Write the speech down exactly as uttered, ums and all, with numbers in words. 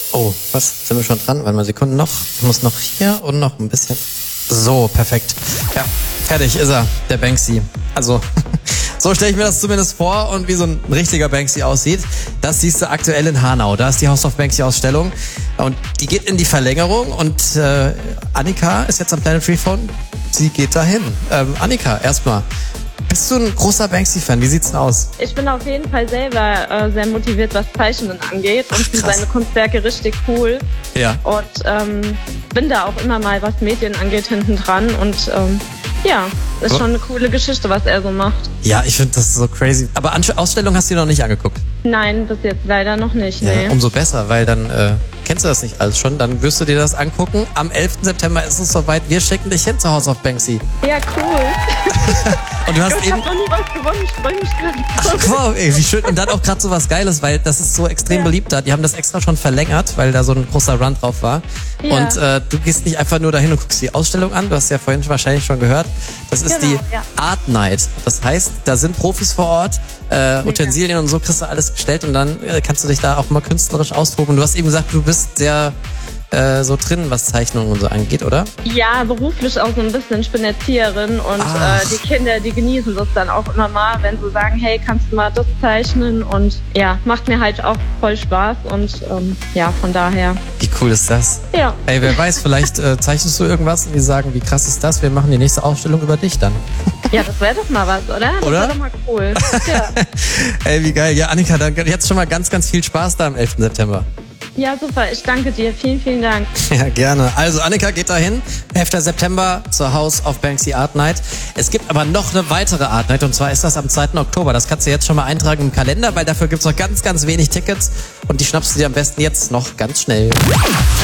Oh, was? Sind wir schon dran? Warte mal, Sekunden noch. Ich muss noch hier und noch ein bisschen. So, perfekt. Ja, fertig ist er, der Banksy. Also, so stelle ich mir das zumindest vor und wie so ein richtiger Banksy aussieht. Das siehst du aktuell in Hanau. Da ist die House of Banksy Ausstellung und die geht in die Verlängerung und äh, Annika ist jetzt am Planet Freephone. Sie geht dahin. Ähm, Annika, erstmal. Bist du ein großer Banksy-Fan? Wie sieht's denn aus? Ich bin auf jeden Fall selber äh, sehr motiviert, was Zeichnen angeht und finde seine Kunstwerke richtig cool. Ja. Und ähm, bin da auch immer mal, was Medien angeht, hinten dran. Und ähm, ja, ist schon eine coole Geschichte, was er so macht. Ja, ich finde das so crazy. Aber An- Ausstellung hast du dir noch nicht angeguckt? Nein, bis jetzt leider noch nicht. Ja, Nee. umso besser, weil dann äh, kennst du das nicht alles schon. Dann wirst du dir das angucken. Am elften September ist es soweit. Wir schicken dich hin zu House of Banksy. Ja, cool. Und du hast Ich eben... habe noch nie was gewonnen, ich freue mich gerade. Wow, ey, wie schön. Und dann auch gerade so was Geiles, weil das ist so extrem Ja. beliebt da. Die haben das extra schon verlängert, weil da so ein großer Run drauf war. Ja. Und äh, du gehst nicht einfach nur dahin und guckst die Ausstellung an. Du hast ja vorhin wahrscheinlich schon gehört. Das ist Genau, die ja. Art Night. Das heißt, da sind Profis vor Ort, äh, Utensilien und so kriegst du alles gestellt und dann äh, kannst du dich da auch mal künstlerisch austoben. Und du hast eben gesagt, du bist sehr äh, so drin, was Zeichnungen und so angeht, oder? Ja, beruflich auch so ein bisschen. Ich bin Erzieherin und Ach. äh, die Kinder, die genießen das dann auch immer mal, wenn sie sagen, hey, kannst du mal das zeichnen? Und ja, macht mir halt auch voll Spaß und ähm, ja, von daher. Wie cool ist das? Ja. Ey, wer weiß, vielleicht äh, zeichnest du irgendwas und die sagen, wie krass ist das? Wir machen die nächste Ausstellung über dich dann. Ja, das wäre doch mal was, oder? Das Oder? wäre doch mal cool. Ja. Ey, wie geil. Ja, Annika, dann jetzt schon mal ganz, ganz viel Spaß da am elften September. Ja, super. Ich danke dir. Vielen, vielen Dank. Ja, gerne. Also Annika geht dahin, elften September zur House of Banksy Art Night. Es gibt aber noch eine weitere Art Night und zwar ist das am zweiten Oktober. Das kannst du jetzt schon mal eintragen im Kalender, weil dafür gibt's noch ganz, ganz wenig Tickets und die schnappst du dir am besten jetzt noch ganz schnell.